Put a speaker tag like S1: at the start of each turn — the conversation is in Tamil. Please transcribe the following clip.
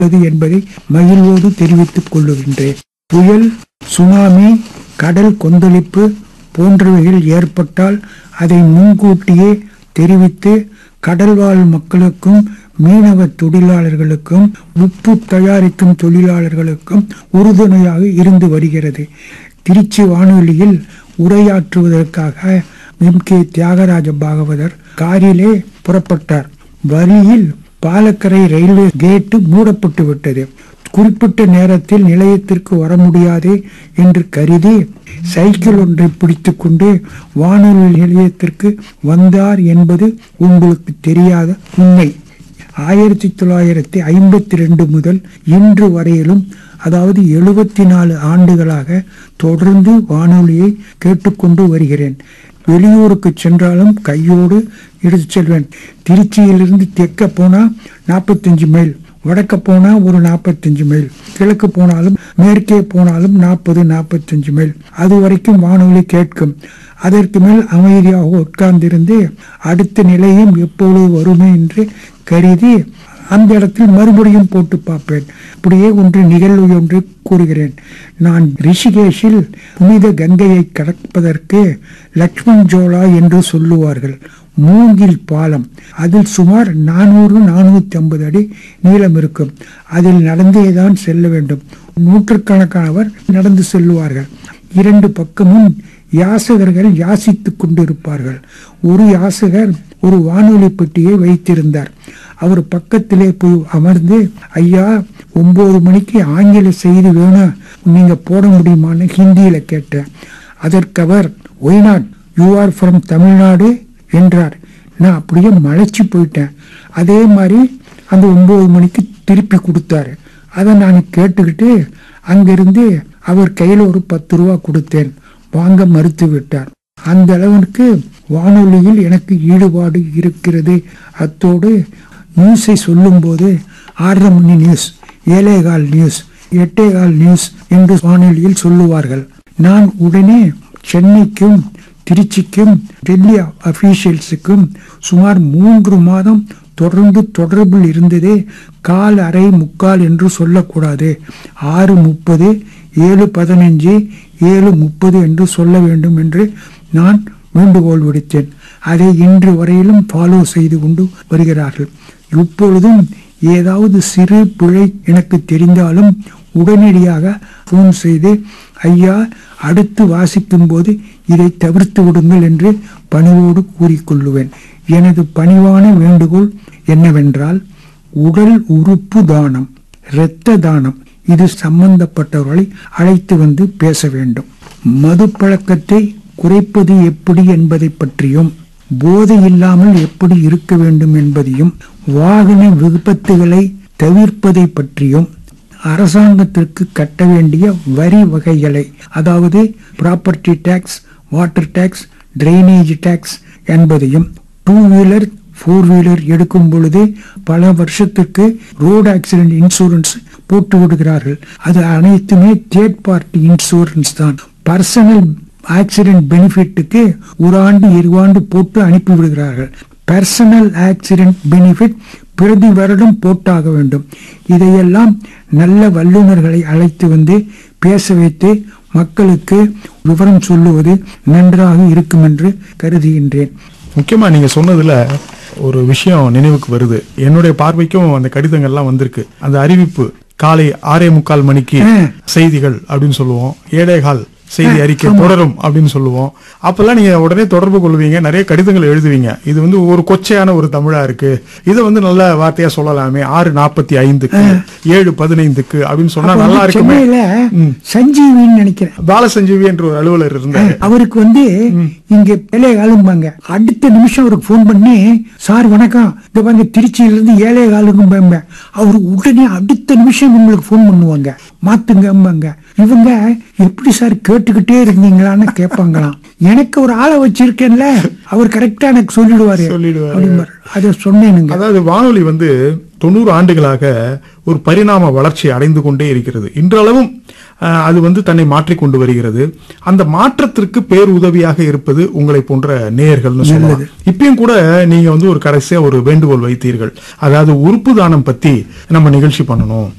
S1: என்பதை மகிழ்வோடு தெரிவித்துக் கொள்ளுகின்றேன். புயல், சுனாமி, கடல் கொந்தளிப்பு போன்றவைகள் ஏற்பட்டால் அதை முன்கூட்டியே தெரிவித்து கடல்வாழ் மக்களுக்கும் மீனவ தொழிலாளர்களுக்கும் உப்பு தயாரிக்கும் தொழிலாளர்களுக்கும் உறுதுணையாக இருந்து வருகிறது. திருச்சி வானொலியில் உரையாற்றுவதற்காக எம் கே தியாகராஜ பாகவதர் காரிலே புறப்பட்டார். வழியில் பாலக்கரை ரயில்வே கேட்டு மூடப்பட்டு விட்டது. குறிப்பிட்ட நேரத்தில் நிலையத்திற்கு வர முடியாது என்று கருதி சைக்கிள் ஒன்றை பிடித்து கொண்டு வானொலி நிலையத்திற்கு வந்தார் என்பது உங்களுக்கு தெரியாத உண்மை. 1952 முதல் இன்று வரையிலும், அதாவது 74 ஆண்டுகளாக தொடர்ந்து வானொலியை கேட்டுக்கொண்டு வருகிறேன். வெளியூருக்கு சென்றாலும் கையோடு எடுத்து செல்வேன். திருச்சியிலிருந்து தெற்க போனா 45 மைல், வடக்க போனா ஒரு 45 மைல், கிழக்கு போனாலும் மேற்கே போனாலும் 40-45 மைல், அது வரைக்கும் வானொலி கேட்கும். அதற்கு மேல் அமைதியாக உட்கார்ந்திருந்து அடுத்த நிலையம் எப்பொழுது வருமே என்று கருதி அந்த இடத்தில் மறுபடியும் போட்டு பார்ப்பேன். இப்படியே நிகழ்வு ஒன்று கூறுகிறேன். நான் ரிஷிகேஷில் புனித கங்கையை கடப்பதற்கு லக்ஷ்மண் ஜோலா என்று சொல்லுவார்கள். மூங்கில் பாலம், அதில் சுமார் 400-450 அடி நீளம் இருக்கும். அதில் நடந்தேதான் செல்ல வேண்டும். நூற்றுக்கணக்கானவர் நடந்து செல்லுவார்கள். 2 பக்கமும் யாசகர்கள் யாசித்துக் கொண்டிருப்பார்கள். ஒரு யாசகர் ஒரு வானொலி பெட்டியை வைத்திருந்தார். அவர் பக்கத்திலே போய் அமர்ந்து, ஐயா 9 மணிக்கு ஆங்கில செய்தி வேணும், நீங்க போட முடியுமான்னு ஹிந்தியில கேட்டேன். அதற்கு அவர், Y not, you are from Tamil Nadu என்றார். நான் அப்படியே மலைச்சு போயிட்டேன். அதே மாதிரி அந்த 9 மணிக்கு திருப்பி கொடுத்தாரு. அதை நான் கேட்டுக்கிட்டு அங்கிருந்து அவர் கையில் ஒரு 10 ரூபா கொடுத்தேன். வாங்க மறுத்து விட்டார். அந்த அளவுக்கு வானொலியில் எனக்கு ஈடுபாடு இருக்கிறது. அத்தோடு நியூஸை சொல்லும் போது 6:30 மணி நியூஸ், 7:15 நியூஸ், 8:15 நியூஸ் என்று வானொலியில் சொல்லுவார்கள். நான் உடனே சென்னைக்கும் திருச்சிக்கும் டெல்லி அபிஷியல்ஸுக்கும் சுமார் 3 மாதம் தொடர்ந்து தொடர்பில் இருந்ததே. கால், அரை, முக்கால் என்று சொல்லக்கூடாது. 6:30, 7:15, 7:30 என்று சொல்ல வேண்டும் என்று நான் வேண்டுகோள் விடுத்தேன். அதை இன்று வரையிலும் ஃபாலோ செய்து கொண்டு வருகிறார்கள். இப்பொழுதும் ஏதாவது சிறு பிழை எனக்கு தெரிந்தாலும் உடனடியாக போன் செய்து, ஐயா அடுத்து வாசிக்கும் போது இதை தவிர்த்து விடுங்கள் என்று பணிவோடு கூறிக்கொள்ளுவேன். எனது பணிவான வேண்டுகோள் என்னவென்றால், உடல் உறுப்பு தானம், இரத்த தானம், இது சம்பந்தப்பட்டவர்களை அழைத்து வந்து பேச வேண்டும். மது பழக்கத்தை குறைப்பது எப்படி என்பதை பற்றியும், போதை இல்லாமல் எப்படி இருக்க வேண்டும் என்பதையும், வாகன விபத்துகளை தவிர்ப்பதை பற்றியும், அரசாங்கத்திற்கு கட்ட வேண்டிய வரி வகைகளை, அதாவது property tax, water tax, drainage tax என்பதையும், 2 வீலர் 4 வீலர் எடுக்கும் பொழுது பல வருஷத்துக்கு ரோடு ஆக்சிடென்ட் இன்சூரன்ஸ் போட்டு விடுகிறார்கள். அது அனைத்துமே தேர்ட் பார்ட்டி இன்சூரன்ஸ் தான். பர்சனல் ஆக்சிடென்ட் பெனிஃபிட்டுக்கு 1 ஆண்டு 2 ஆண்டு போட்டு அனுப்பி விடுகிறார்கள். பர்சனல் ஆக்சிடென்ட் பெனிஃபிட் பிரதி வருடம் போட்டாக வேண்டும். இதையெல்லாம் நல்ல வல்லுநர்களை அழைத்து வந்து பேச வைத்து மக்களுக்கு விவரம் சொல்லுவது நன்றாக இருக்கும் என்று கருதுகின்றேன்.
S2: முக்கியமா நீங்க சொன்னதுல ஒரு விஷயம் நினைவுக்கு வருது. என்னுடைய பார்வைக்கும் அந்த கடிதங்கள்லாம் வந்திருக்கு. அந்த அறிவிப்பு காலை 6:45 மணிக்கு செய்திகள் அப்படின்னு சொல்லுவோம், 7:15 செய்தி அறிக்கை தொடரும் அப்படின்னு சொல்லுவோம். அப்பெல்லாம் நீங்க உடனே தொடர்பு கொள்வீங்க, நிறைய கடிதங்கள் எழுதுவீங்க. இது ஒரு கொச்சையான ஒரு தமிழா இருக்கு, இதை நல்ல வார்த்தையா சொல்லலாமே, 6:45க்கு 7:15க்கு அப்படின்னு சொன்னா நல்லா இருக்குமே.
S1: சஞ்சீவின்னு நினைக்கிறேன்,
S2: பால சஞ்சீவி என்ற ஒரு அலுவலர் இருந்தாரு.
S1: அவருக்கு இங்க வேலைகாலும்பாங்க. அடுத்த நிமிஷம் அவருக்கு போன் பண்ணி, சார் வணக்கம், இந்த பாருங்க திருச்சியிலிருந்து 7:15 அவரு உடனே அடுத்த நிமிஷம் உங்களுக்கு போன் பண்ணுவாங்க, மாத்துங்க. இவங்க எப்படி சார் கேட்டுக்கிட்டே இருந்தீங்களான்னு கேட்பாங்களாம். எனக்கு ஒரு ஆளை வச்சிருக்கேன்ல, அவர் கரெக்டா எனக்கு சொல்லிடுவாரு. அதை சொன்னேன்.
S2: அதாவது வானொலி 90 ஆண்டுகளாக ஒரு பரிணாம வளர்ச்சி அடைந்து கொண்டே இருக்கிறது. இன்றளவும் அது தன்னை மாற்றிக்கொண்டு வருகிறது. அந்த மாற்றத்திற்கு பேருதவியாக இருப்பது உங்களை போன்ற நேயர்கள்னு சொல்லலாம். இப்பயும் கூட நீங்க ஒரு கடைசியா ஒரு வேண்டுகோள் வைத்தீர்கள், அதாவது உறுப்பு தானம் பத்தி நம்ம நிகழ்ச்சி பண்ணணும்.